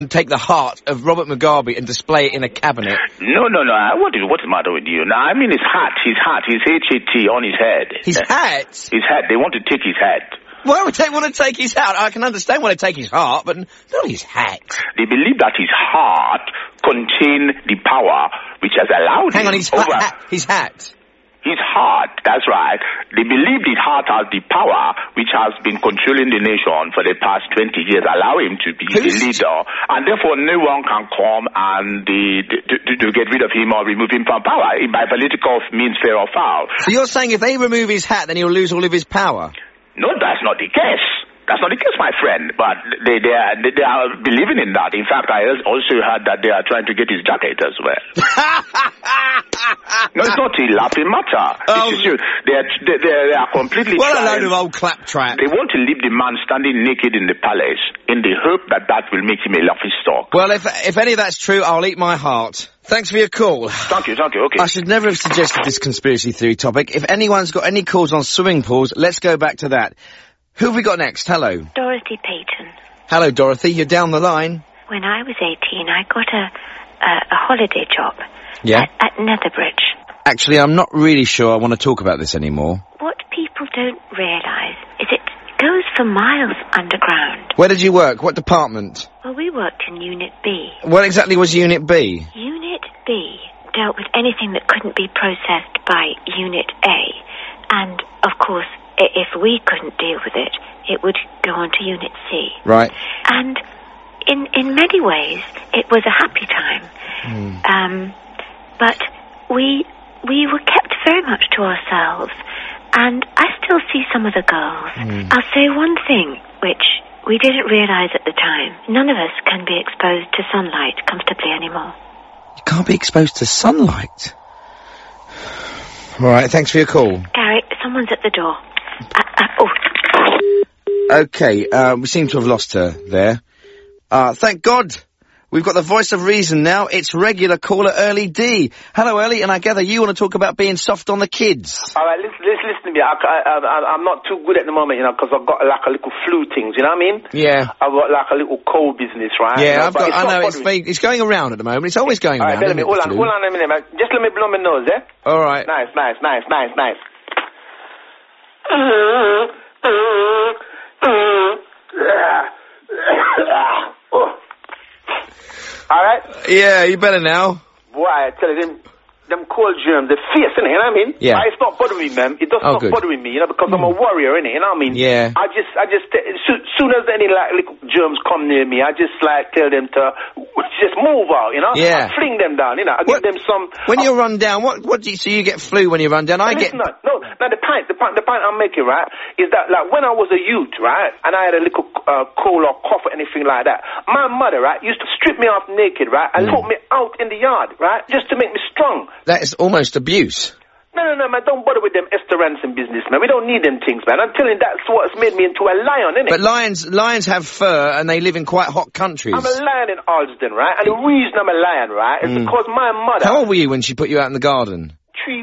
take the heart of Robert Mugabe and display it in a cabinet. No. What's the matter with you? Now, I mean his hat, his HAT on his head. His hat? His hat. They want to take his hat. Why would they want to take his hat? I can understand why they take his heart, but not his hat. They believe that his heart contains the power which has allowed Hang him on, his hat. His heart, that's right. They believe his heart has the power which has been controlling the nation for the past 20 years, allow him to be the leader, and therefore no one can come and to get rid of him or remove him from power by political means, fair or foul. So you're saying if they remove his hat, then he'll lose all of his power? No, that's not the case. That's not the case, my friend. But they are believing in that. In fact, I also heard that they are trying to get his jacket as well. No, it's not a laughing matter. They are completely what a load of old claptrap. They want to leave the man standing naked in the palace in the hope that will make him a laughing stock. Well, if any of that's true, I'll eat my heart. Thanks for your call. Thank you, okay. I should never have suggested this conspiracy theory topic. If anyone's got any calls on swimming pools, let's go back to that. Who have we got next? Hello. Dorothy Payton. Hello, Dorothy. You're down the line. When I was 18, I got a holiday job. Yeah? At Netherbridge. Actually, I'm not really sure I want to talk about this anymore. What people don't realise is it goes for miles underground. Where did you work? What department? Well, we worked in Unit B. What exactly was Unit B? Unit B dealt with anything that couldn't be processed by Unit A. And, of course, if we couldn't deal with it, it would go on to Unit C. Right. And in many ways, it was a happy time. But we were kept very much to ourselves. And I still see some of the girls. I'll say one thing, which we didn't realise at the time. None of us can be exposed to sunlight comfortably anymore. You can't be exposed to sunlight? All right, thanks for your call. Gary, someone's at the door. Okay, we seem to have lost her there. Thank God. We've got the voice of reason now. It's regular caller Early D. Hello, Early, and I gather you want to talk about being soft on the kids. All right, listen to me. I'm not too good at the moment, because I've got like a little flu things, you know what I mean? Yeah. I've got like a little cold business, right? Yeah, I know, it's going around at the moment. It's always going around. All right, hold on a minute, man. Just let me blow my nose, eh? All right. Nice. All right? Yeah, you better now. Boy, I tell you, them cold germs, they're fierce, innit, you know what I mean? Yeah. It's not bothering me, man. It does not bother me, because I'm a warrior, innit, you know what I mean? Yeah. I just, soon as any, like, little germs come near me, I just, like, tell them to just move out, you know? Yeah. I fling them down, you know? I give them some... When you run down, what do you... So you get flu when you run down? No, the point I'm making, right, is that, like, when I was a youth, right, and I had a little cold or cough or anything like that, my mother, right, used to strip me off naked, right, and put me out in the yard, right, just to make me strong. That is almost abuse. No, man, don't bother with them Esther Ransom business, man. We don't need them things, man. I'm telling you, that's what's made me into a lion, innit? But lions have fur, and they live in quite hot countries. I'm a lion in Alston, right? And the reason I'm a lion, right, is because my mother... How old were you when she put you out in the garden?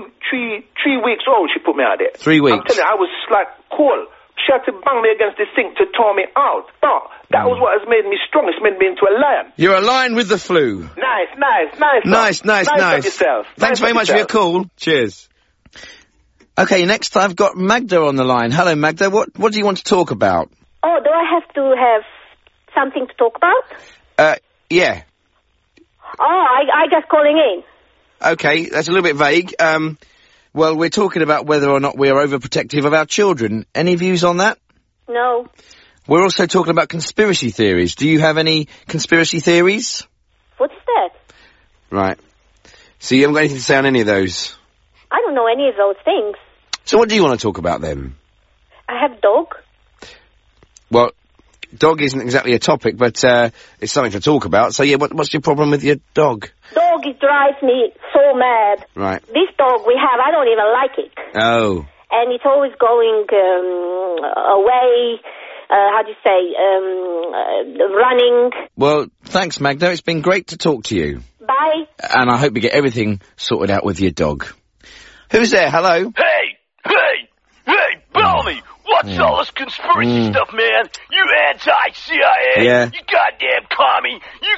3 weeks old, she put me out there. 3 weeks? I'm telling you, I was, like, cool. She had to bang me against the sink to thaw me out. But that was what has made me strong. It's made me into a lion. You're a lion with the flu. Nice. Nice yourself. Thanks very much for your call. Cheers. Okay, next I've got Magda on the line. Hello, Magda. What do you want to talk about? Oh, do I have to have something to talk about? Yeah. Oh, I just calling in. Okay, that's a little bit vague. Well, we're talking about whether or not we are overprotective of our children. Any views on that? No. We're also talking about conspiracy theories. Do you have any conspiracy theories? What's that? Right. So you haven't got anything to say on any of those? I don't know any of those things. So what do you want to talk about then? I have a dog. Well, dog isn't exactly a topic, but it's something to talk about. So yeah, what's your problem with your dog? Dog, it drives me so mad. Right. This dog we have, I don't even like it. Oh. And it's always going away, running. Well, thanks, Magda. It's been great to talk to you. Bye. And I hope you get everything sorted out with your dog. Who's there? Hello? Hey, Bellamy, what What's all this conspiracy stuff, man? You anti-CIA. Yeah. You goddamn commie. You